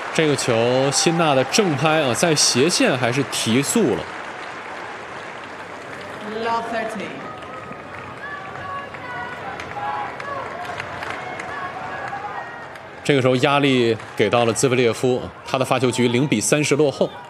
这个球，辛纳的正拍啊，在斜线还是提速了。这个时候压力给到了兹维列夫，他的发球局0比30落后。